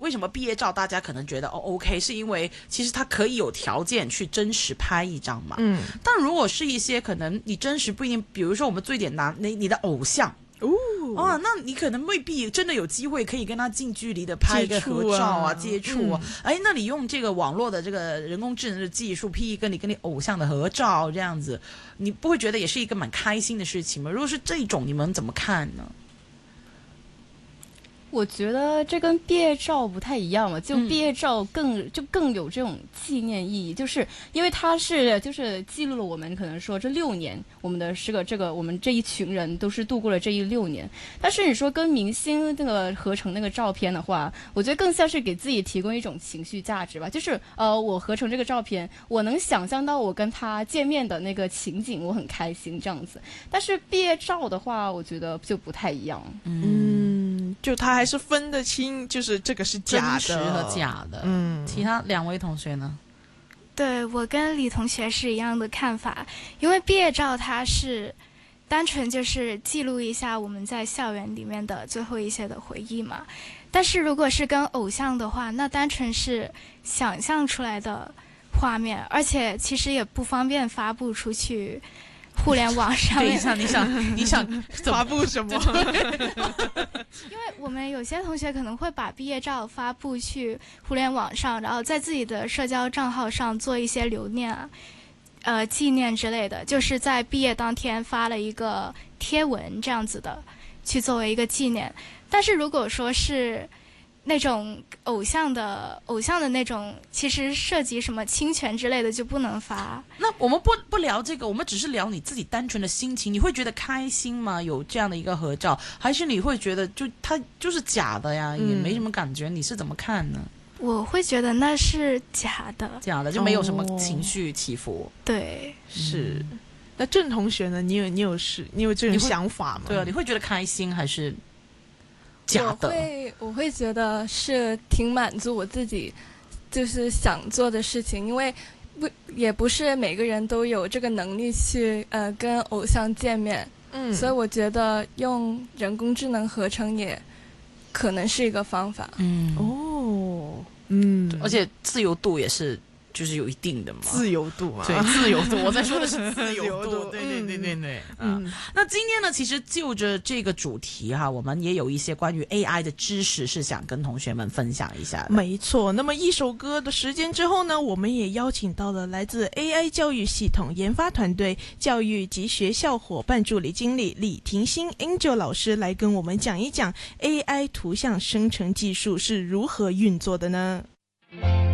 为什么毕业照大家可能觉得OK， 是因为其实它可以有条件去真实拍一张嘛。但如果是一些可能你真实不一定，比如说我们最简单，你的偶像。那你可能未必真的有机会可以跟他近距离的拍一个合照啊，接触啊。那你用这个网络的这个人工智能的技术，P 跟你偶像的合照这样子，你不会觉得也是一个蛮开心的事情吗？如果是这种，你们怎么看呢？ 我觉得这跟毕业照不太一样嘛，就毕业照更有这种纪念意义，就是因为它就是记录了我们可能说这6年，我们的我们这一群人都是度过了这6年。但是你说跟明星那个合成那个照片的话，我觉得更像是给自己提供一种情绪价值吧，就是我合成这个照片，我能想象到我跟他见面的那个情景，我很开心这样子。但是毕业照的话，我觉得就不太一样。 就他还是分得清，就是这个是假的， 真实和假的。其他2位同学呢？ 对，我跟李同学是一样的看法，因为毕业照它是单纯就是记录一下我们在校园里面的最后一些的回忆嘛。但是如果是跟偶像的话，那单纯是想象出来的画面，而且其实也不方便发布出去互联网上面。 等一下，你想发布什么？ 因为我们有些同学可能会把毕业照发布去互联网上，然后在自己的社交账号上做一些留念啊、纪念之类的，就是在毕业当天发了一个贴文这样子的，去作为一个纪念。但是如果说是那种偶像的那种，其实涉及什么侵权之类的就不能发。 那我们不聊这个，我们只是聊你自己单纯的心情。你会觉得开心吗？有这样的一个合照，还是你会觉得它就是假的呀，也没什么感觉？你是怎么看呢？ 我会觉得那是假的， 就没有什么情绪起伏。 对， 是。那郑同学呢？你有这种想法吗？ 对啊，你会觉得开心还是假的？ 我会觉得是挺满足我自己就是想做的事情，因为也不是每个人都有这个能力去跟偶像见面，所以我觉得用人工智能合成也可能是一个方法。 而且自由度也是就是有一定的嘛， 自由度嘛， 对，自由度，我在说的是自由度，对。那今天呢，其实就着这个主题哈，我们也有一些关于 AI 的知识是想跟同学们分享一下的。 没错，那么一首歌的时间之后呢，我们也邀请到了来自 AI 教育系统研发团队教育及学校伙伴助理经理李婷欣 Angel 老师来跟我们讲一讲 AI 图像生成技术是如何运作的呢？